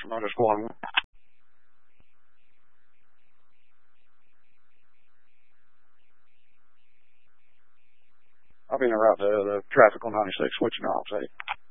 Motor Squad. I'll be en route to the traffic on 96, switching off, say.